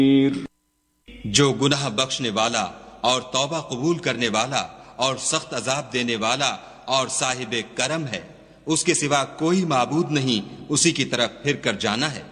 जो गुनाह बख्शने वाला और तौबा कबूल करने वाला और सख्त अजाब देने वाला और साहिब करम है, उसके सिवा कोई माबूद नहीं, उसी की तरफ फिर कर जाना है।